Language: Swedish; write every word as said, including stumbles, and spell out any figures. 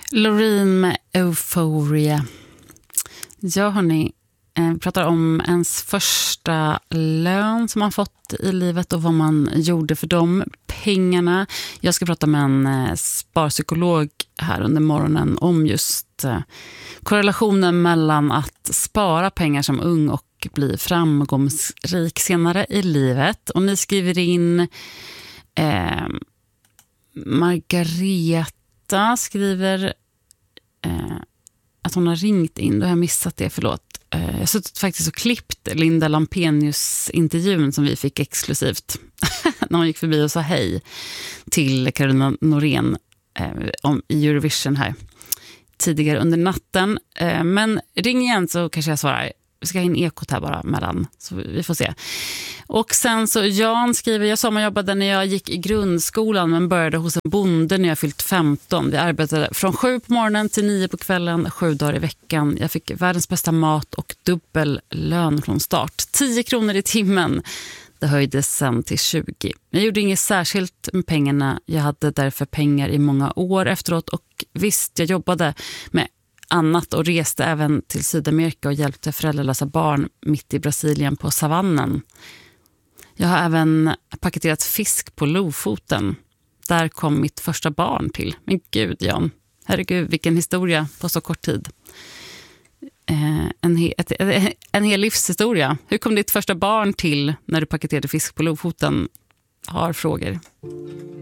Loreen med Euphoria. Ja, hörni, eh, pratar om ens första lön som man fått i livet och vad man gjorde för de pengarna. Jag ska prata med en eh, sparpsykolog här under morgonen om just eh, korrelationen mellan att spara pengar som ung och bli framgångsrik senare i livet. Och ni skriver in eh, Margareta skriver eh, att hon har ringt in. Då har jag missat det, förlåt. Eh, jag har suttit faktiskt och klippt Linda Lampenius-intervjun som vi fick exklusivt när hon gick förbi och sa hej till Carolina Norén eh, om Eurovision här tidigare under natten. Eh, men ring igen så kanske jag svarar. Vi ska ha in ekot här bara mellan, så vi får se. Och sen så Jan skriver, jag sommarjobbade när jag gick i grundskolan men började hos en bonde när jag fyllt femton. Vi arbetade från sju på morgonen till nio på kvällen, sju dagar i veckan. Jag fick världens bästa mat och dubbel lön från start. tio kronor i timmen. Det höjdes sen till tjugo. Jag gjorde inget särskilt med pengarna. Jag hade därför pengar i många år efteråt och visst, jag jobbade med annat och reste även till Sydamerika och hjälpte föräldralösa barn mitt i Brasilien på savannen. Jag har även paketerat fisk på Lofoten. Där kom mitt första barn till. Men gud, Jan. Herregud, vilken historia på så kort tid. Eh, en, he- ett, en hel livshistoria. Hur kom ditt första barn till när du paketerade fisk på Lofoten? Har frågor.